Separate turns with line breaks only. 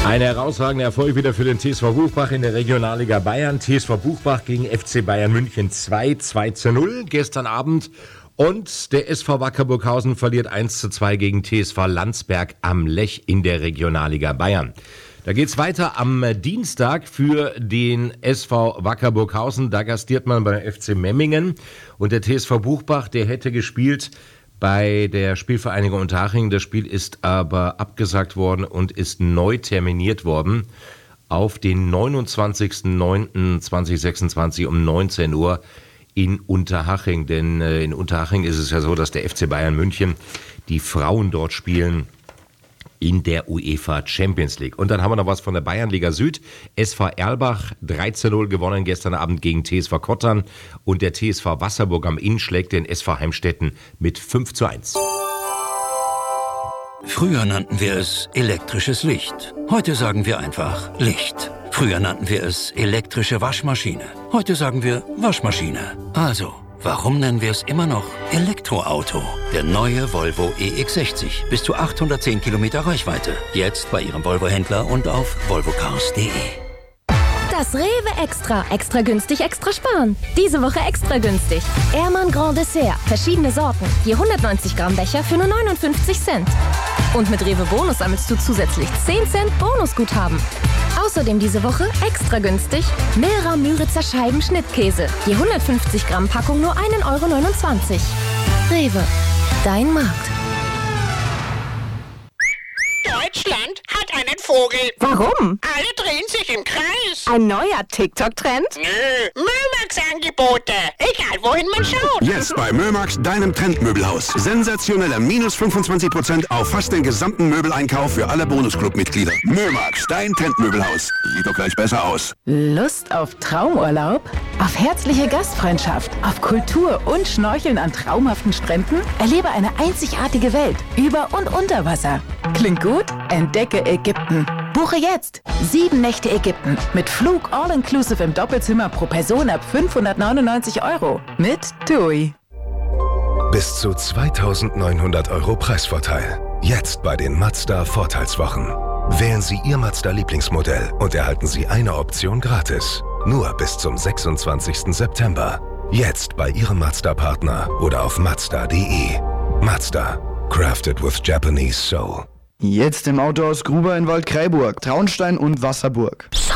Ein herausragender Erfolg wieder für den TSV Buchbach in der Regionalliga Bayern. TSV Buchbach gegen FC Bayern München 2:0 gestern Abend. Und der SV Wacker Burghausen verliert 1:2 gegen TSV Landsberg am Lech in der Regionalliga Bayern. Da geht's weiter am Dienstag für den SV Wacker Burghausen. Da gastiert man beim FC Memmingen. Und der TSV Buchbach, der hätte gespielt bei der Spielvereinigung Unterhaching. Das Spiel ist aber abgesagt worden und ist neu terminiert worden auf den 29.09.2026 um 19 Uhr in Unterhaching. Denn in Unterhaching ist es ja so, dass der FC Bayern München die Frauen dort spielen in der UEFA Champions League. Und dann haben wir noch was von der Bayernliga Süd. SV Erlbach 13:0 gewonnen gestern Abend gegen TSV Kottern. Und der TSV Wasserburg am Inn schlägt den SV Heimstetten mit 5:1.
Früher nannten wir es elektrisches Licht. Heute sagen wir einfach Licht. Früher nannten wir es elektrische Waschmaschine. Heute sagen wir Waschmaschine. Also, warum nennen wir es immer noch Elektroauto? Der neue Volvo EX60. Bis zu 810 Kilometer Reichweite. Jetzt bei Ihrem Volvo-Händler und auf volvocars.de.
Das Rewe Extra. Extra günstig, extra sparen. Diese Woche extra günstig. Ehrmann Grand Dessert. Verschiedene Sorten. Je 190 Gramm Becher für nur 59 Cent. Und mit Rewe Bonus sammelst du zusätzlich 10 Cent Bonusguthaben. Außerdem diese Woche extra günstig Milra Müritzer Scheiben Schnittkäse. Je 150 Gramm Packung nur 1,29 €. Rewe. Dein Markt.
Deutschland hat einen Vogel.
Warum?
Alle drehen sich im Kreis.
Ein neuer TikTok-Trend?
Nö, Mömax-Angebote. Egal, wohin man schaut.
Jetzt bei Mömax, deinem Trendmöbelhaus. Sensationelle minus 25% auf fast den gesamten Möbeleinkauf für alle Bonusclub-Mitglieder. Mömax, dein Trendmöbelhaus. Sieht doch gleich besser aus.
Lust auf Traumurlaub? Auf herzliche Gastfreundschaft? Auf Kultur und Schnorcheln an traumhaften Stränden? Erlebe eine einzigartige Welt über und unter Wasser. Klingt gut? Entdecke Ägypten. Buche jetzt 7 Nächte Ägypten mit Flug all-inclusive im Doppelzimmer pro Person ab 599 € mit TUI.
Bis zu 2.900 € Preisvorteil. Jetzt bei den Mazda Vorteilswochen. Wählen Sie Ihr Mazda-Lieblingsmodell und erhalten Sie eine Option gratis. Nur bis zum 26. September. Jetzt bei Ihrem Mazda-Partner oder auf Mazda.de. Mazda. Crafted with Japanese Soul.
Jetzt im Autohaus Gruber in Waldkraiburg, Traunstein und Wasserburg.